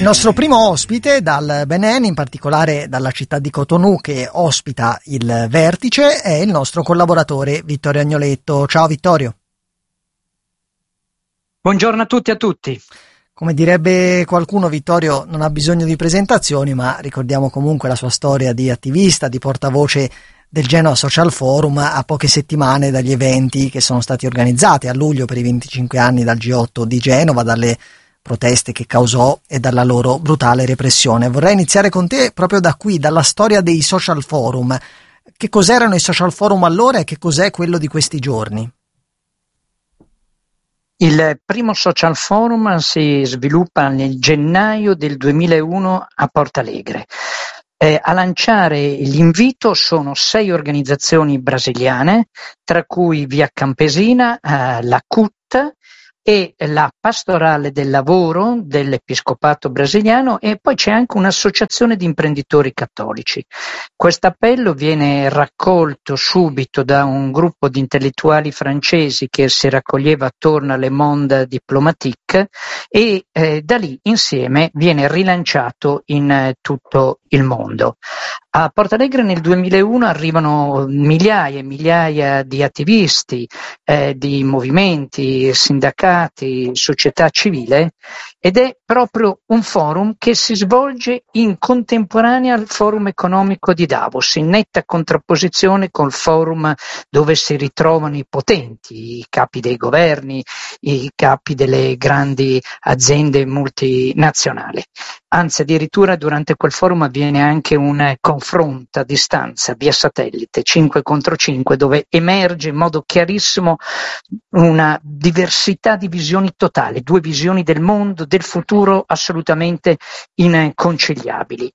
Il nostro primo ospite dal Benin, in particolare dalla città di Cotonou che ospita il vertice, è il nostro collaboratore Vittorio Agnoletto. Ciao Vittorio. Buongiorno a tutti e a tutti. Come direbbe qualcuno, Vittorio non ha bisogno di presentazioni, ma ricordiamo comunque la sua storia di attivista, di portavoce del Genoa Social Forum a poche settimane dagli eventi che sono stati organizzati a luglio per i 25 anni dal G8 di Genova, dalle proteste che causò e dalla loro brutale repressione. Vorrei iniziare con te proprio da qui, dalla storia dei social forum. Che cos'erano i social forum allora e che cos'è quello di questi giorni? Il primo social forum si sviluppa nel gennaio del 2001 a Porto Alegre. A lanciare l'invito sono 6 organizzazioni brasiliane, tra cui Via Campesina, la CUT e la Pastorale del Lavoro dell'Episcopato brasiliano, e poi c'è anche un'associazione di imprenditori cattolici. Questo appello viene raccolto subito da un gruppo di intellettuali francesi che si raccoglieva attorno alle Monde Diplomatique e da lì insieme viene rilanciato in tutto il mondo. A Porto Alegre nel 2001 arrivano migliaia e migliaia di attivisti, di movimenti, sindacati, società civile, ed è proprio un forum che si svolge in contemporanea al forum economico di Davos, in netta contrapposizione col forum dove si ritrovano i potenti, i capi dei governi, i capi delle grandi aziende multinazionali. Anzi, addirittura durante quel forum avviene anche un confronto a distanza via satellite 5 contro 5, dove emerge in modo chiarissimo una diversità di visioni totali, 2 visioni del mondo, del futuro assolutamente inconciliabili.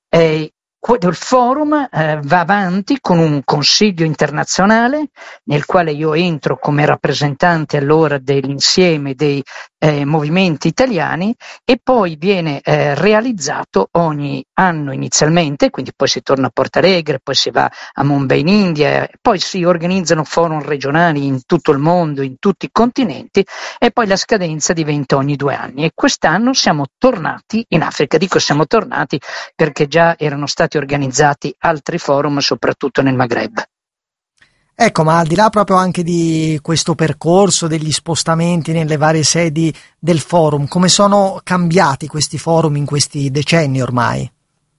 Il forum va avanti con un consiglio internazionale nel quale io entro come rappresentante allora dell'insieme dei movimenti italiani, e poi viene realizzato ogni anno inizialmente, quindi poi si torna a Porto Alegre, poi si va a Mumbai in India, poi si organizzano forum regionali in tutto il mondo, in tutti i continenti, e poi la scadenza diventa ogni 2 anni. E quest'anno siamo tornati in Africa. Dico siamo tornati perché già erano stati organizzati altri forum, soprattutto nel Maghreb. Ecco, ma al di là proprio anche di questo percorso, degli spostamenti nelle varie sedi del forum, come sono cambiati questi forum in questi decenni ormai?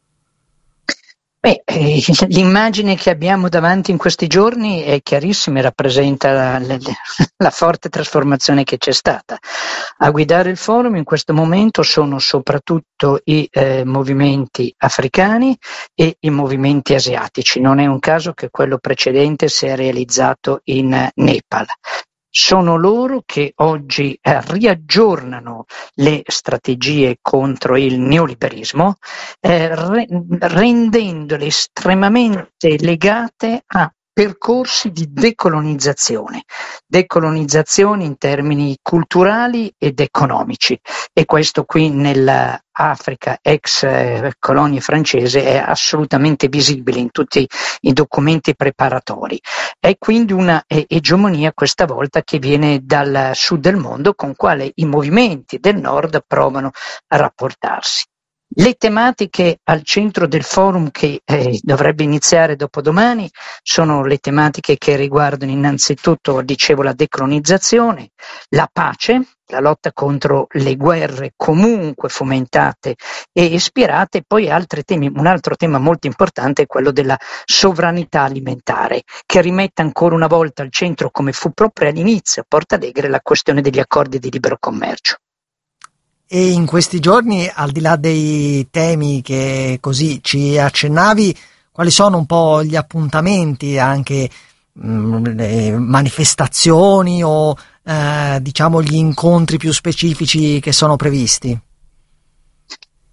L'immagine che abbiamo davanti in questi giorni è chiarissima e rappresenta la forte trasformazione che c'è stata. A guidare il forum in questo momento sono soprattutto i movimenti africani e i movimenti asiatici. Non è un caso che quello precedente si è realizzato in Nepal. Sono loro che oggi riaggiornano le strategie contro il neoliberismo, rendendole estremamente legate a percorsi di decolonizzazione in termini culturali ed economici, e questo qui nell'Africa ex colonia francese è assolutamente visibile in tutti i documenti preparatori. È quindi una egemonia questa volta che viene dal sud del mondo, con quale i movimenti del nord provano a rapportarsi. Le tematiche al centro del forum, che dovrebbe iniziare dopodomani, sono le tematiche che riguardano innanzitutto, dicevo, la decolonizzazione, la pace, la lotta contro le guerre comunque fomentate e ispirate, poi altri temi. Un altro tema molto importante è quello della sovranità alimentare, che rimette ancora una volta al centro, come fu proprio all'inizio a Porto Alegre, la questione degli accordi di libero commercio. E in questi giorni, al di là dei temi che così ci accennavi, quali sono un po' gli appuntamenti, anche le manifestazioni o diciamo gli incontri più specifici che sono previsti? In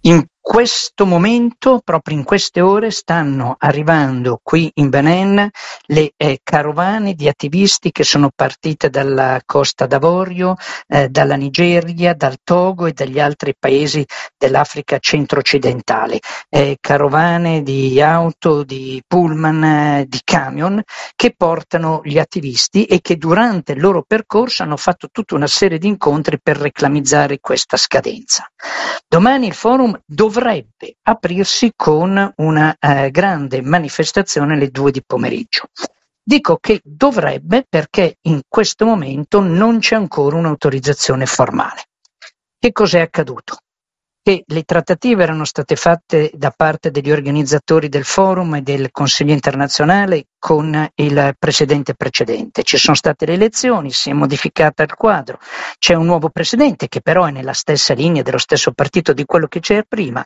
questo momento, proprio in queste ore, stanno arrivando qui in Benin le carovane di attivisti che sono partite dalla Costa d'Avorio, dalla Nigeria, dal Togo e dagli altri paesi dell'Africa centro-occidentale, carovane di auto, di pullman, di camion che portano gli attivisti e che durante il loro percorso hanno fatto tutta una serie di incontri per reclamizzare questa scadenza. Domani il forum dovrebbe aprirsi con una grande manifestazione alle 2 di pomeriggio. Dico che dovrebbe perché in questo momento non c'è ancora un'autorizzazione formale. Che cos'è accaduto? Che le trattative erano state fatte da parte degli organizzatori del forum e del Consiglio internazionale con il presidente precedente. Ci sono state le elezioni, si è modificato il quadro, c'è un nuovo presidente che però è nella stessa linea dello stesso partito di quello che c'era prima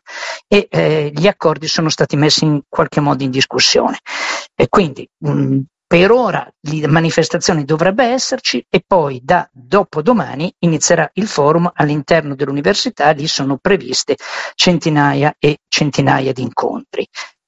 e gli accordi sono stati messi in qualche modo in discussione. E quindi per ora la manifestazione dovrebbe esserci e poi da dopodomani inizierà il forum all'interno dell'università, lì sono previste centinaia e centinaia di incontri.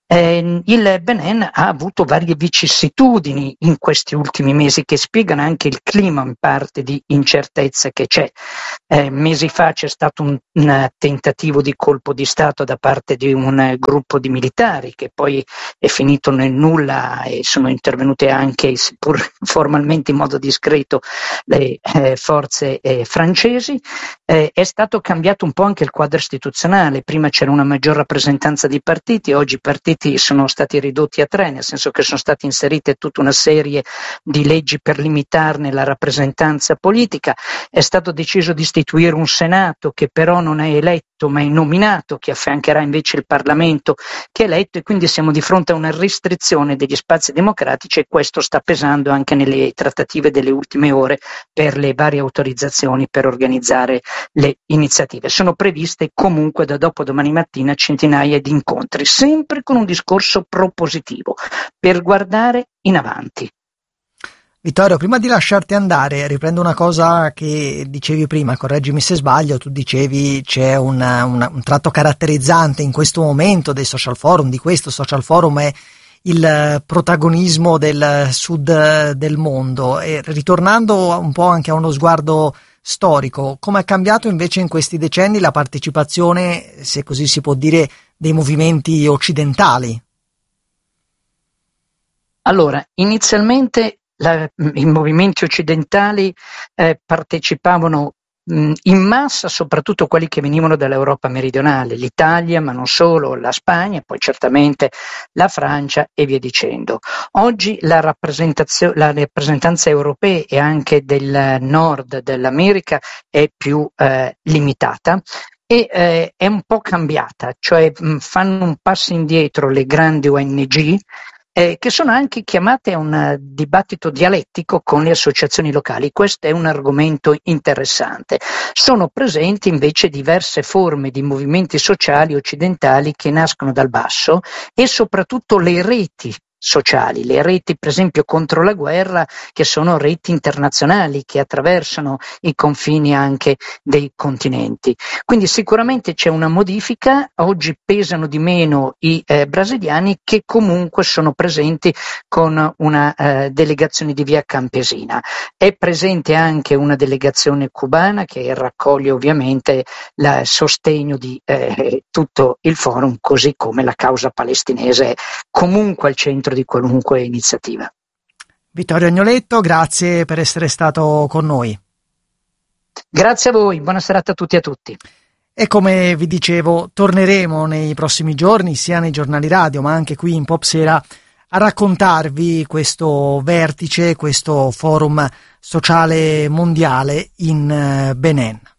Il Benin ha avuto varie vicissitudini in questi ultimi mesi che spiegano anche il clima in parte di incertezza che c'è. Mesi fa c'è stato un tentativo di colpo di Stato da parte di un gruppo di militari che poi è finito nel nulla e sono intervenute anche, seppur formalmente in modo discreto, le forze francesi. È stato cambiato un po' anche il quadro istituzionale, prima c'era una maggior rappresentanza di partiti, oggi i partiti sono stati ridotti a 3, nel senso che sono state inserite tutta una serie di leggi per limitarne la rappresentanza politica. È stato deciso di istituire un Senato che però non è eletto ma è nominato, che affiancherà invece il Parlamento che è eletto, e quindi siamo di fronte a una restrizione degli spazi democratici e questo sta pesando anche nelle trattative delle ultime ore per le varie autorizzazioni per organizzare le iniziative. Sono previste comunque da dopodomani mattina centinaia di incontri, sempre con un discorso propositivo per guardare in avanti. Vittorio, prima di lasciarti andare, riprendo una cosa che dicevi prima, correggimi se sbaglio, tu dicevi c'è un tratto caratterizzante in questo momento dei social forum, di questo social forum è il protagonismo del sud del mondo, e ritornando un po' anche a uno sguardo storico, come è cambiato invece in questi decenni la partecipazione, se così si può dire, dei movimenti occidentali? Allora, inizialmente i movimenti occidentali partecipavano in massa, soprattutto quelli che venivano dall'Europa meridionale, l'Italia, ma non solo, la Spagna, poi certamente la Francia e via dicendo. Oggi la rappresentanza europea e anche del nord dell'America è più limitata. E è un po' cambiata, cioè fanno un passo indietro le grandi ONG, che sono anche chiamate a un dibattito dialettico con le associazioni locali. Questo è un argomento interessante. Sono presenti invece diverse forme di movimenti sociali occidentali che nascono dal basso e soprattutto le reti sociali, le reti per esempio contro la guerra, che sono reti internazionali che attraversano i confini anche dei continenti. Quindi sicuramente c'è una modifica, oggi pesano di meno i brasiliani, che comunque sono presenti con una delegazione di via Campesina. È presente anche una delegazione cubana che raccoglie ovviamente il sostegno di tutto il forum, così come la causa palestinese è comunque al centro di qualunque iniziativa. Vittorio Agnoletto, grazie per essere stato con noi. Grazie a voi, buona serata a tutti e a tutti. E come vi dicevo, torneremo nei prossimi giorni, sia nei giornali radio ma anche qui in Popsera, a raccontarvi questo vertice, questo forum sociale mondiale in Benin.